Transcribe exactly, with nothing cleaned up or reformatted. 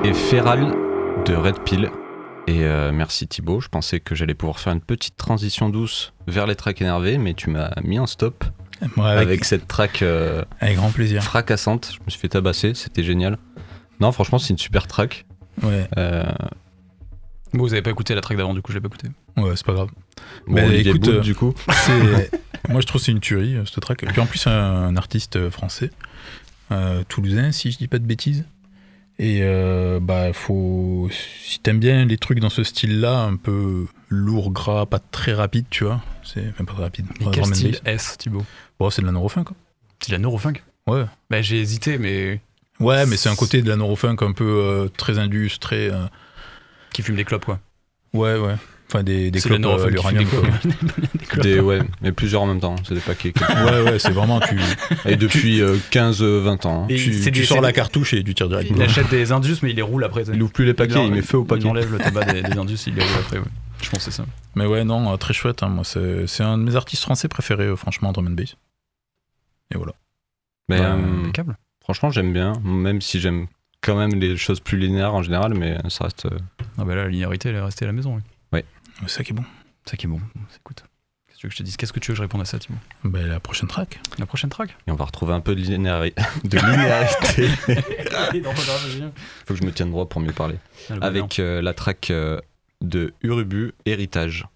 et Feral de Red Pill. Et euh, merci Thibaut, je pensais que j'allais pouvoir faire une petite transition douce vers les tracks énervés, mais tu m'as mis un stop Moi, avec... avec cette track euh, avec grand plaisir. fracassante. Je me suis fait tabasser, c'était génial. Non, franchement, c'est une super track. Ouais. Euh... Bon, vous avez pas écouté la track d'avant, du coup, je l'ai pas écouté. Ouais, c'est pas grave. Bon, Mais Olivier écoute, Boud, euh, du coup. C'est... Moi, je trouve que c'est une tuerie, cette track. Et puis en plus, un, un artiste français, euh, toulousain, si je dis pas de bêtises. Et euh, bah, faut... si t'aimes bien les trucs dans ce style-là, un peu lourd, gras, pas très rapide, tu vois. C'est même pas très rapide. Mais Pas quel drum and style bass. est-ce, Thibaut? Bon, c'est de la neurofunk, quoi. C'est de la neurofunk? Ouais. Bah, j'ai hésité, mais. Ouais, mais c'est un côté de la neurofunk un peu euh, très indus, très. Euh... Qui fume des clopes, quoi. Ouais, ouais. Enfin, des, des c'est de la clopes, euh, neurofunk qui fume l'uranium, des quoi. clopes. des clopes. Des, ouais, mais plusieurs en même temps, c'est des paquets. Ouais, ouais, c'est vraiment. Tu, Et depuis euh, quinze vingt ans. Hein. Et tu, c'est tu des- sors c'est la des- cartouche et tu tires direct. Il achète des Indus, mais il les roule après. Il ouvre plus les paquets, il met feu au Il paquet. enlève le tabac des, des Indus, il les roule après, ouais. Je pense que c'est ça. Mais ouais, non, euh, très chouette. Hein, moi, c'est, c'est un de mes artistes français préférés, euh, franchement, en drum and bass. Et voilà. Mais Bah, euh, impeccable. franchement, j'aime bien, même si j'aime quand même les choses plus linéaires en général, mais ça reste. euh, Ah bah là, la linéarité, elle est restée à la maison. Oui. C'est ça qui est bon. C'est ça qui est bon. Écoute. Qu'est-ce que tu veux que je te dise? Qu'est-ce que tu veux que je réponde à ça, Thibaut? Bah, la prochaine track. La prochaine track? Et on va retrouver un peu de, linéari- de linéarité. Non, pas grave, vas-y. Faut que je me tienne droit pour mieux parler. Ah, le bonheur. Avec euh, la track euh, de Urubu, Héritage.